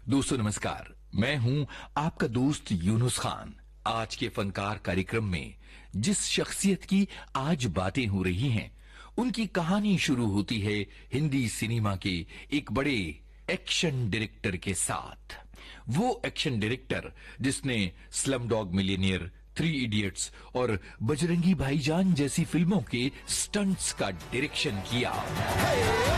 दोस्तों नमस्कार, मैं हूं आपका दोस्त यूनुस खान। आज के फनकार कार्यक्रम में जिस शख्सियत की आज बातें हो रही हैं, उनकी कहानी शुरू होती है हिंदी सिनेमा के एक बड़े एक्शन डायरेक्टर के साथ। वो एक्शन डायरेक्टर जिसने स्लम डॉग मिलियनेयर, 3 इडियट्स और बजरंगी भाईजान जैसी फिल्मों के स्टंट्स का डायरेक्शन किया।